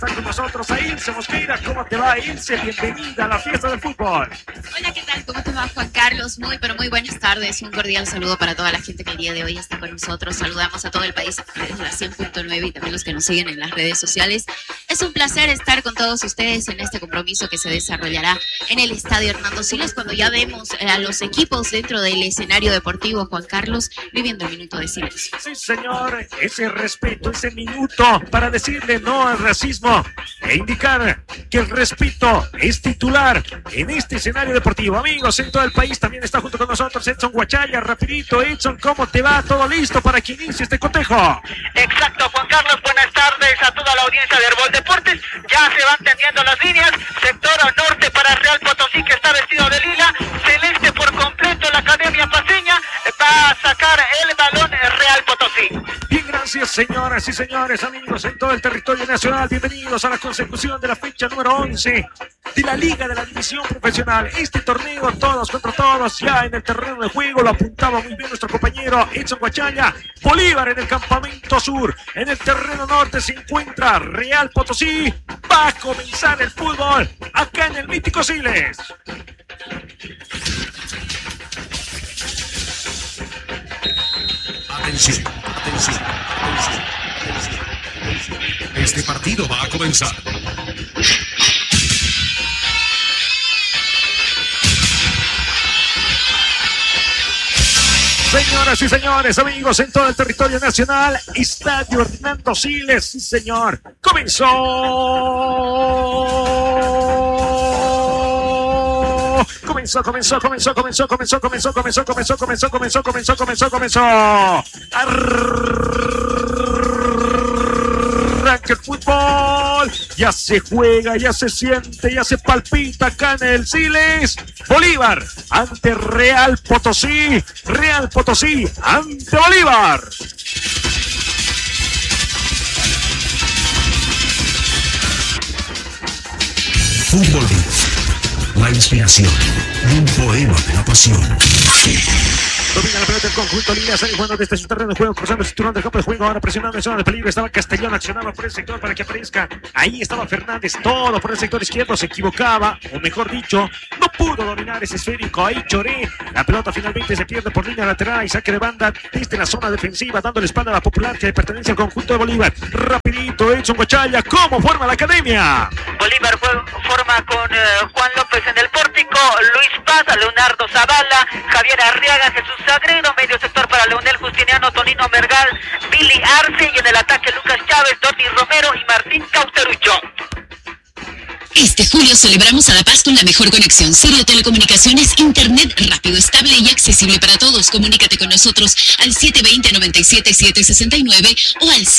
Está con nosotros a Ilse Mosqueira. ¿Cómo te va, Ilse? Bienvenida a la fiesta del fútbol. Hola, ¿qué tal? ¿Cómo te va, Juan Carlos? Pero muy buenas tardes. Un cordial saludo para toda la gente que el día de hoy está con nosotros. Saludamos a todo el país desde la 100.9 y también los que nos siguen en las redes sociales. Es un placer estar con todos ustedes en este compromiso que se desarrollará en el Estadio Hernando Siles, cuando ya vemos a los equipos dentro del escenario deportivo, Juan Carlos, viviendo el minuto de silencio. Sí, señor, ese respeto, ese minuto para decirle no al racismo e indicar que el respeto es titular en este escenario deportivo. Amigos, en todo el país también está junto con nosotros Edson Guachaya. Rapidito, Edson, ¿cómo te va? ¿Todo listo para que inicie este cotejo? Exacto, Juan Carlos, buenas tardes a toda la audiencia de Herbol Deportes. Ya se van tendiendo las líneas. Sector norte para Real Potosí, que está vestido de lila. Celeste por completo la Academia Paceña. Va a sacar el balón Real Potosí. Bien, gracias, señoras y señores, amigos en todo el territorio nacional. Bienvenidos a la consecución de la fecha número 11 de la Liga de la División Profesional. Este torneo, todos contra todos, ya en el terreno de juego. Lo apuntaba muy bien nuestro compañero Edson Guachaya. Bolívar en el campamento sur. En el terreno norte se encuentra Real Potosí. Va a comenzar el fútbol acá en el mítico Siles. Atención, atención, atención, atención. Este partido va a comenzar. Señoras y señores, amigos en todo el territorio nacional, Estadio Hernando Siles, sí señor, comenzó arranca el fútbol, ya se juega, ya se siente, ya se palpita acá en el Siles. Bolívar ante Real Potosí, Real Potosí ante Bolívar. Fútbol vivo, la inspiración de un poema de la pasión. Domina la pelota el conjunto Lila, sale jugando desde su terreno de juego, cruzando el cinturón del campo de juego, ahora presionando en zona de peligro. Estaba Castellón, accionaba por el sector para que aparezca. Ahí estaba Fernández, todo por el sector izquierdo, se equivocaba, o mejor dicho, no pudo dominar ese esférico. Ahí Choré, la pelota finalmente se pierde por línea lateral y saque de banda desde la zona defensiva, dando la espalda a la Popular, que pertenece al conjunto de Bolívar. Rapidito, Edson Guachaya, ¿cómo forma la academia? Bolívar forma con Juan López en el pórtico, Luis Paz, Leonardo Zavala, Javier Arriaga, Jesús Sagredo, medio sector para Leonel Justiniano, Tonino Mergal, Billy Arce, y en el ataque Lucas Chávez, Dorni Romero y Martín Cauterucho. Este julio celebramos a La Paz con la mejor conexión. Sirio Telecomunicaciones, internet rápido, estable y accesible para todos. Comunícate con nosotros al 720-97-769 o al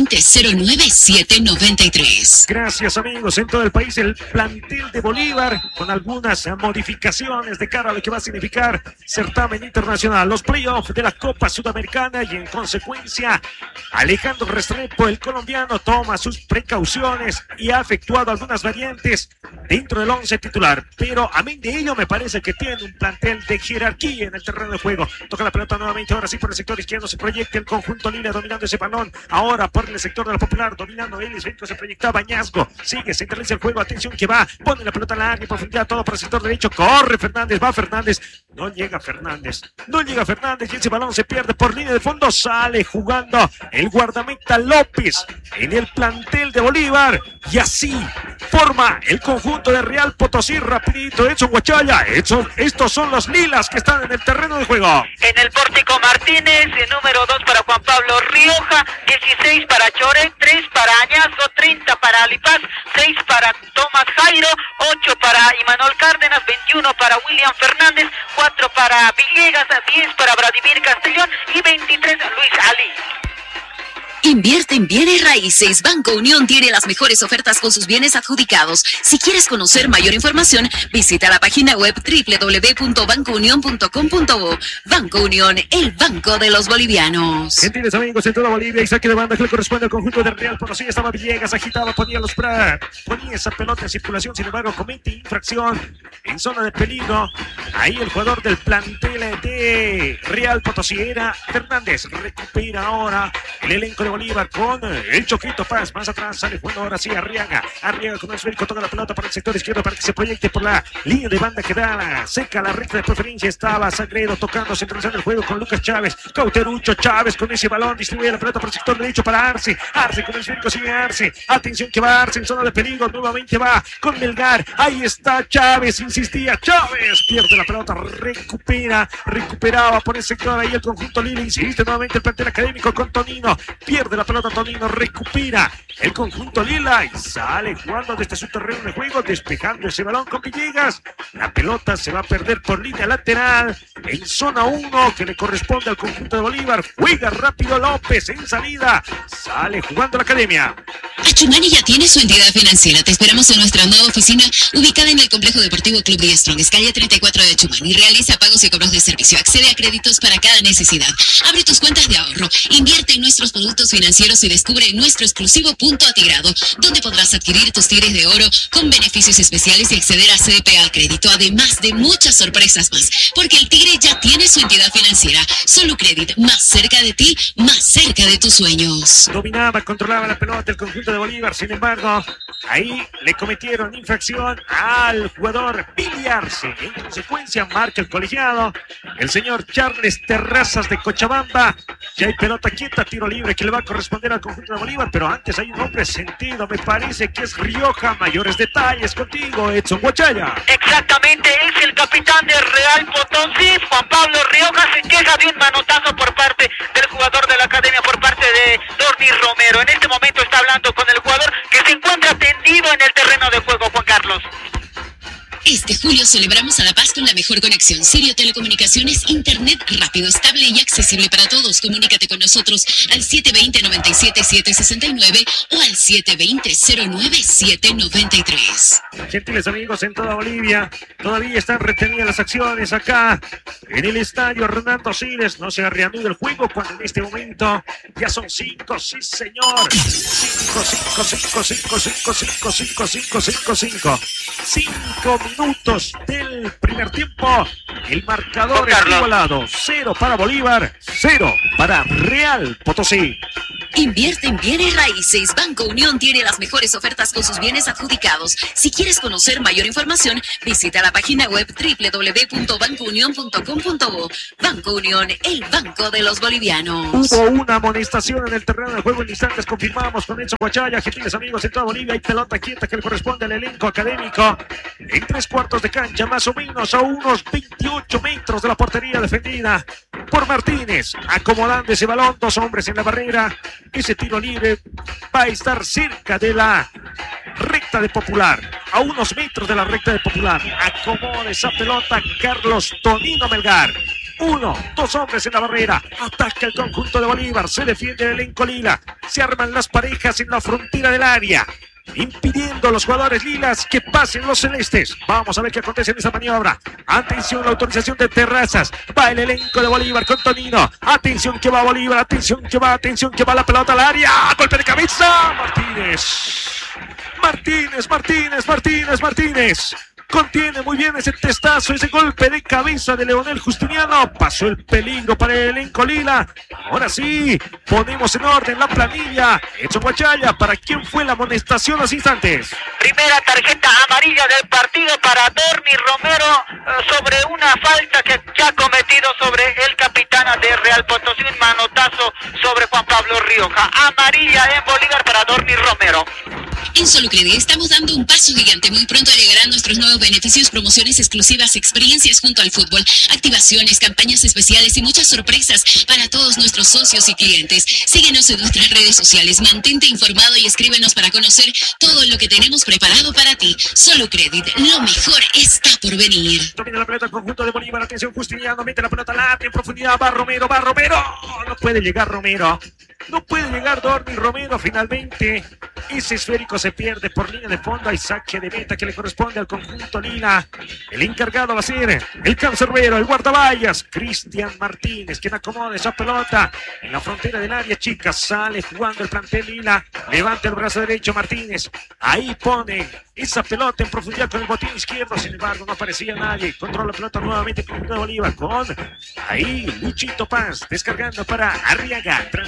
720-09793. Gracias, amigos en todo el país. El plantel de Bolívar con algunas modificaciones de cara a lo que va a significar certamen internacional, los playoffs de la Copa Sudamericana, y en consecuencia Alejandro Restrepo, el colombiano, toma sus precauciones y ha efectuado algunas variantes dentro del 11 titular, pero amén de ello me parece que tiene un plantel de jerarquía en el terreno de juego. Toca la pelota nuevamente, ahora sí por el sector izquierdo se proyecta el conjunto Lila, dominando ese balón, ahora por el sector de la Popular, dominando el centro, se proyecta Bañazgo, sigue, se interesa el juego, atención que va, pone la pelota en la área, profundidad, todo por el sector derecho, corre Fernández, va Fernández, no llega Fernández, y ese balón se pierde por línea de fondo, sale jugando el guardameta López en el plantel de Bolívar, y así forma el conjunto de Real Potosí. Rapidito, Edson Guachaya, estos son los lilas que están en el terreno de juego. En el pórtico Martínez, número 2 para Juan Pablo Rioja, 16 para Choré, 3 para Añazo, 30 para Alipaz, 6 para Tomás Jairo, 8 para Imanol Cárdenas, 21 para William Fernández, 4 para Villegas, 10 para Vladimir Castellón y 23 Luis Ali. Invierte en bienes raíces. Banco Unión tiene las mejores ofertas con sus bienes adjudicados. Si quieres conocer mayor información, visita la página web www.bancounion.com.bo. Banco Unión, el banco de los bolivianos. Gentiles amigos en toda Bolivia, y saque de banda que le corresponde al conjunto de Real Potosí. Estaba Villegas, agitaba, ponía esa pelota en circulación, sin embargo comete infracción en zona de peligro. Ahí el jugador del plantel de Real Potosí era Fernández. Recupera ahora el elenco de de Bolívar con el Choquito Paz. Más atrás sale jugando ahora sí Arriaga. Arriaga con el esférico, toca la pelota para el sector izquierdo para que se proyecte por la línea de banda que da seca la recta de preferencia. Estaba Sagredo tocando, centralizando el juego con Lucas Chávez. Cauterucho Chávez con ese balón distribuye la pelota por el sector derecho para Arce. Arce con el esférico, sigue Arce. Atención que va Arce en zona de peligro. Nuevamente va con Melgar. Ahí está Chávez, insistía Chávez. Pierde la pelota, recuperaba por el sector ahí el conjunto Lila. Insiste nuevamente el plantel académico con Tonino. Pierde la pelota Tonino, recupera el conjunto Lila y sale jugando desde su terreno de juego, despejando ese balón con Villegas. La pelota se va a perder por línea lateral en zona 1 que le corresponde al conjunto de Bolívar. Juega rápido López en salida. Sale jugando la academia. Achumani ya tiene su entidad financiera. Te esperamos en nuestra nueva oficina ubicada en el Complejo Deportivo Club de Strong, calle 34 de Achumani. Realiza pagos y cobros de servicio. Accede a créditos para cada necesidad. Abre tus cuentas de ahorro. Invierte en nuestros productos financieros y descubre nuestro exclusivo punto atigrado, donde podrás adquirir tus tigres de oro con beneficios especiales y acceder a CDP al crédito, además de muchas sorpresas más. Porque el tigre ya tiene su entidad financiera. Solucredit, más cerca de ti, más cerca de tus sueños. Dominaba, controlaba la pelota el conjunto de Bolívar. Sin embargo, ahí le cometieron infracción al jugador Billy Arce. En consecuencia, marca el colegiado el señor Charles Terrazas de Cochabamba. Ya hay pelota quieta, tiro libre que le va a corresponder al conjunto de Bolívar, pero antes hay un hombre sentido, me parece que es Rioja. Mayores detalles contigo, Edson Guachaya. Exactamente, es el capitán de Real Potosí, Juan Pablo Rioja. Se queja de un manotazo por parte del jugador de la academia, por parte de Dorni Romero. En este momento está hablando con el jugador que se encuentra tendido en el terreno de juego, Juan Carlos. Este julio celebramos a La Paz con la mejor conexión. Sirio Telecomunicaciones, internet rápido, estable y accesible para todos. Comunícate con nosotros al 720-97-769 o al 720-09-793. Gentiles amigos en toda Bolivia, todavía están retenidas las acciones acá en el estadio Hernando Siles. No se reanuda el juego cuando en este momento ya son 5, sí señor. 5 minutos del primer tiempo. El marcador es igualado. 0 para Bolívar, 0 para Real Potosí. Invierte en bienes raíces. Banco Unión tiene las mejores ofertas con sus bienes adjudicados. Si quieres conocer mayor información, visita la página web www.bancounion.com.bo. Banco Unión, el banco de los bolivianos. Hubo una amonestación en el terreno de juego en instantes. Confirmamos con Edson Guachaya. Gentiles amigos en toda Bolivia, hay pelota quieta que le corresponde al elenco académico. En 3/4 de cancha, más o menos a unos 28 metros de la portería defendida por Martínez. Acomodando ese balón, 2 hombres en la barrera. Ese tiro libre va a estar cerca de la recta de Popular, a unos metros de la recta de Popular. Acomoda esa pelota Carlos Tonino Melgar. 1, 2 hombres en la barrera. Ataca el conjunto de Bolívar. Se defiende el elenco Lila. Se arman las parejas en la frontera del área, impidiendo a los jugadores lilas que pasen los celestes. Vamos a ver qué acontece en esa maniobra. Atención, la autorización de Terrazas. Va el elenco de Bolívar con Tonino. Atención que va Bolívar, atención que va la pelota al área. Golpe de cabeza. Martínez. Contiene muy bien ese testazo, ese golpe de cabeza de Leonel Justiniano. Pasó el peligro para el elenco Lila. Ahora sí, ponemos en orden la planilla. Edson Guachaya, ¿para quién fue la amonestación hace instantes? Primera tarjeta amarilla del partido para Dorni Romero sobre una falta que ya ha cometido sobre el capitán de Real Potosí. Un manotazo sobre Juan Pablo Rioja. Amarilla en Bolívar para Dorni Romero. En Solucredit estamos dando un paso gigante. Muy pronto llegarán nuestros nuevos beneficios, promociones exclusivas, experiencias junto al fútbol, activaciones, campañas especiales y muchas sorpresas para todos nuestros socios y clientes. Síguenos en nuestras redes sociales, mantente informado y escríbenos para conocer todo lo que tenemos preparado para ti. Solucredit, lo mejor está por venir. Domina la pelota el conjunto de Bolívar. Atención, Justiniano mete la pelota al área en profundidad. Va Romero. No puede llegar Romero. No puede llegar Dorni Romero. Finalmente, ese esférico se pierde por línea de fondo. Hay saque de meta que le corresponde al conjunto Lila. El encargado va a ser el cancerbero, el guardaballas, Cristian Martínez, quien acomoda esa pelota en la frontera del área chica. Sale jugando el plantel Lila. Levanta el brazo derecho Martínez. Ahí pone esa pelota en profundidad con el botín izquierdo. Sin embargo, no aparecía nadie. Controla la pelota nuevamente con el Bolívar. Con ahí Luchito Paz descargando para Arriaga. Transita la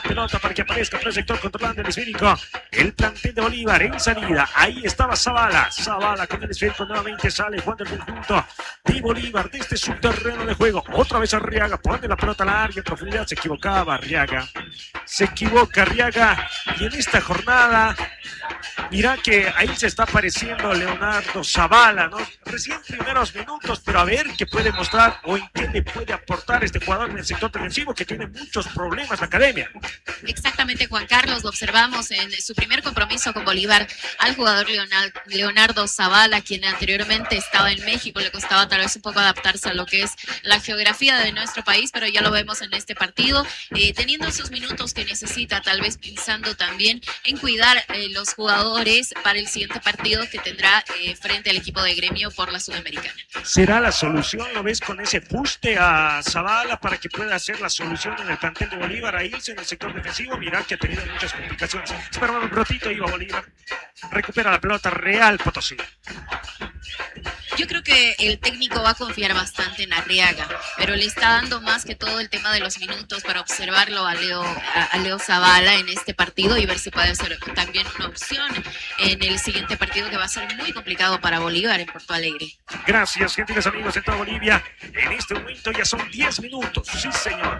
pelota para que aparezca por el sector controlando el esférico. El plantel de Bolívar en salida. Ahí estaba Zavala. Zavala con el esférico nuevamente sale jugando el conjunto de Bolívar desde su terreno de juego. Otra vez Arriaga pone la pelota larga en profundidad. Se equivocaba Arriaga. Se equivoca Arriaga. Y en esta jornada, mira que ahí se está apareciendo Leonardo Zavala, ¿no? Recién primeros minutos, pero a ver qué puede mostrar o en qué le puede aportar este jugador en el sector defensivo que tiene muchos problemas la academia. Exactamente, Juan Carlos, lo observamos en su primer compromiso con Bolívar al jugador Leonardo Zavala, quien anteriormente estaba en México. Le costaba tal vez un poco adaptarse a lo que es la geografía de nuestro país, pero ya lo vemos en este partido, teniendo esos minutos que necesita, tal vez pensando también en cuidar los jugadores para el siguiente partido que tendrá frente al equipo de Gremio por la Sudamericana. ¿Será la solución, lo ves, con ese fuste a Zavala para que pueda hacer la solución en el plantel de Bolívar a irse en el sector defensivo? Mirá que ha tenido muchas complicaciones. Espera un ratito, iba Bolívar. Recupera la pelota Real Potosí. Yo creo que el técnico va a confiar bastante en Arriaga, pero le está dando más que todo el tema de los minutos para observarlo a Leo Zavala en este partido y ver si puede ser también una opción en el siguiente partido, que va a ser muy complicado para Bolívar en Porto Alegre. Gracias, gentiles amigos en toda Bolivia. En este momento ya son 10 minutos. Sí, señor.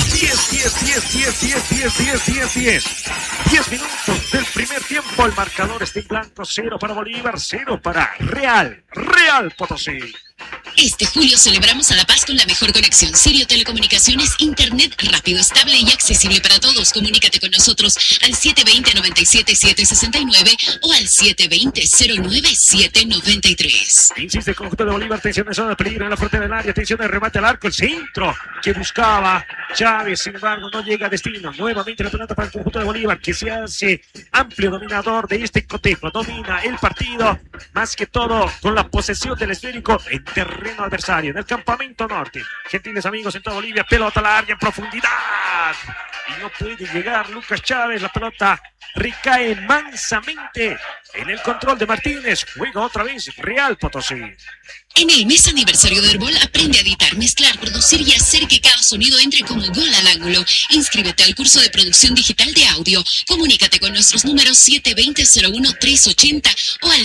10 minutos del primer tiempo. El marcador está en blanco. 0 para Bolívar, 0 para Real Potosí. Este julio celebramos a La Paz con la mejor conexión. Sirio Telecomunicaciones, internet rápido, estable y accesible para todos. Comunícate con nosotros al 720-97-769 o al 720-09793. Insiste el conjunto de Bolívar, atención en zona de peligro en la frontera del área, atención de remate al arco, el centro que buscaba Chávez, sin embargo no llega a destino. Nuevamente la pelota para el conjunto de Bolívar, que se hace amplio dominador de este cotejo, domina el partido, más que todo con la posesión del esférico en terreno adversario, en el campamento norte. Gentiles amigos en toda Bolivia, pelota larga en profundidad y no puede llegar Lucas Chávez. La pelota recae mansamente en el control de Martínez. Juega otra vez Real Potosí. En el mes aniversario de Herbol, aprende a editar, mezclar, producir y hacer que cada sonido entre como gol al ángulo. Inscríbete al curso de producción digital de audio. Comunícate con nuestros números 720-01-380 o al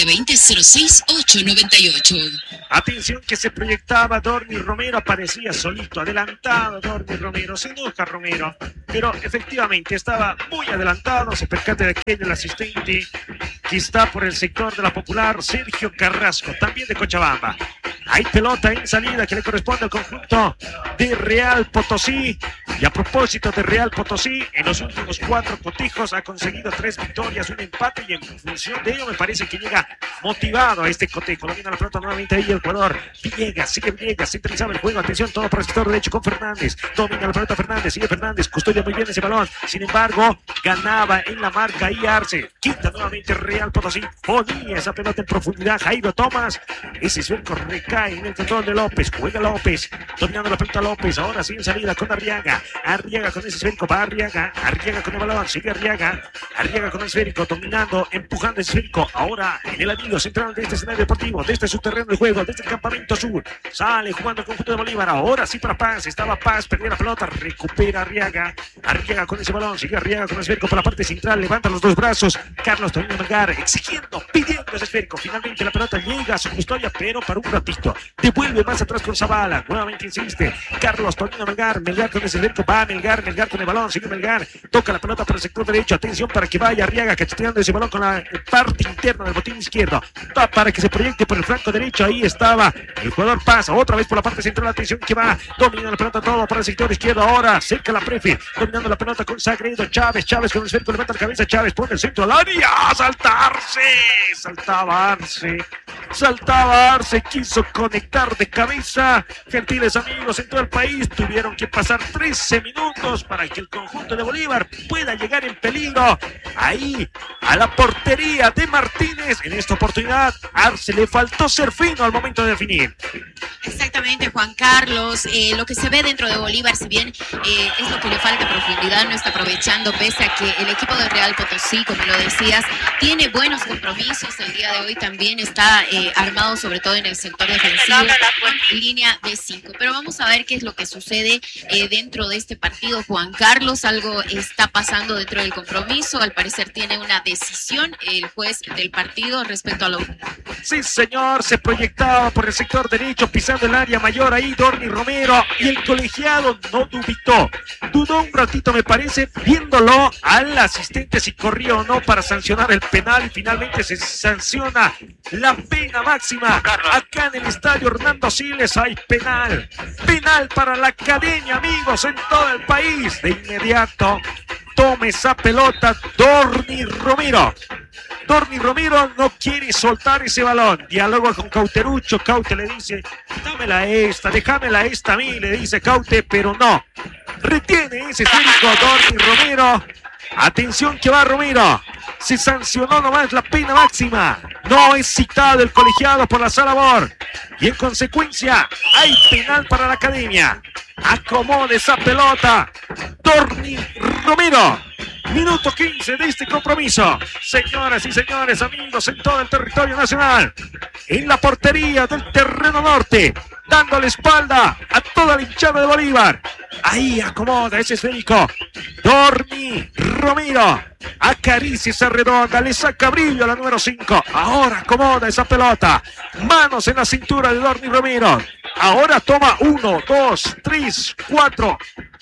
720-06-898. Atención que se proyectaba Dorni Romero, aparecía solito, adelantado Dorni Romero, se enoja Romero, pero efectivamente estaba muy adelantado. Se percata de aquel el asistente que está por el sector de la Popular, Sergio Carrasco, también de Cochabamba. Hay pelota en salida que le corresponde al conjunto de Real Potosí. Y a propósito de Real Potosí, en los últimos 4 cotejos ha conseguido 3 victorias, un empate, y en función de ello me parece que llega motivado a este cotejo. Domina la pelota nuevamente ahí el jugador Villegas, sigue Villegas, centralizaba el juego, atención todo por el sector derecho con Fernández. Domina la pelota Fernández, sigue Fernández, custodia muy bien ese balón. Sin embargo, ganaba en la marca y Arce. Quita nuevamente Real Potosí, ponía esa pelota en profundidad Jairo Tomás. Ese suelco recae en el control de López, juega López, dominando la pelota López, ahora sí en salida con Arriaga. Arriaga con ese esférico, va Arriaga con el balón, sigue Arriaga con el esférico, dominando, empujando el esférico, ahora en el anillo central de este escenario deportivo, desde su terreno de juego, desde el campamento sur, sale jugando el conjunto de Bolívar, ahora sí para Paz, estaba Paz, perdía la pelota, recupera Arriaga con ese balón, sigue Arriaga con el esférico por la parte central, levanta los dos brazos, Carlos Tonino Melgar, exigiendo, pidiendo ese esférico, finalmente la pelota llega a su custodia, pero para un ratito, devuelve más atrás con Zavala, nuevamente insiste, Carlos Tonino Melgar con ese esférico, va Melgar con el balón, sigue Melgar, toca la pelota por el sector derecho, atención para que vaya Arriaga cacheteando ese balón con la parte interna del botín izquierdo, para que se proyecte por el flanco derecho, ahí estaba el jugador Paz, otra vez por la parte central, atención que va, dominando la pelota todo por el sector izquierdo, ahora cerca la prefe, dominando la pelota con Sagredo, Chávez con el esférico, levanta la cabeza, Chávez pone el centro al área, saltaba Arce, quiso conectar de cabeza. Gentiles amigos en todo el país, tuvieron que pasar 13 minutos para que el conjunto de Bolívar pueda llegar en peligro ahí a la portería de Martínez. En esta oportunidad Arce le faltó ser fino al momento de definir. Exactamente, Juan Carlos. Lo que se ve dentro de Bolívar, si bien es lo que le falta profundidad, no está aprovechando, pese a que el equipo del Real Potosí, como lo decías, tiene buenos compromisos. El día de hoy también está armado, sobre todo en el sector defensivo, con línea de 5. Pero vamos a ver qué es lo que sucede dentro de este partido, Juan Carlos. Algo está pasando dentro del compromiso. Al parecer tiene una decisión el juez del partido respecto a lo... Sí, señor, se proyectaba por el sector derecho, pisando el área mayor ahí, Dorni Romero, y el colegiado no dudó un ratito, me parece, viéndolo al asistente si corría o no para sancionar el penal, y finalmente se sanciona la pena máxima. Acá en el estadio Hernando Siles hay penal para la Academia, amigos, en todo el país. De inmediato tome esa pelota Dorni Romero. Dorni Romero no quiere soltar ese balón. Dialoga con Cauterucho. Caute le dice, dámela esta, déjamela esta a mí, le dice Caute, pero no. Retiene ese esférico Dorni Romero. Atención que va Romero. Se sancionó nomás la pena máxima. No es citado el colegiado por la sala VAR. Y en consecuencia hay penal para la Academia. Acomode esa pelota Dorni Romero. Minuto 15 de este compromiso. Señoras y señores, amigos en todo el territorio nacional. En la portería del terreno norte. Dándole espalda a toda la hinchada de Bolívar. Ahí acomoda ese esférico Dorni Romero. Acaricia esa redonda, le saca brillo a la número 5. Ahora acomoda esa pelota. Manos en la cintura de Dorni Romero. Ahora toma 1, 2, 3, 4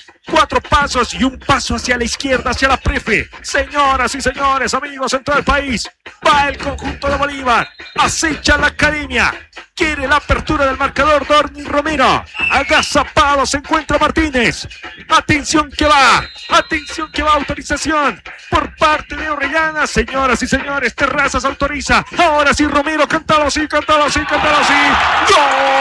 pasos y un paso hacia la izquierda, hacia la prefe. Señoras y señores, amigos en todo el país, va el conjunto de Bolívar. Acecha la Academia. Quiere la apertura del marcador Dorni Romero. Agazapado se encuentra Martínez. Atención que va. Autorización por parte de Orellana. Señoras y señores, Terrazas autoriza. Ahora sí Romero, cántalo sí. ¡Gol!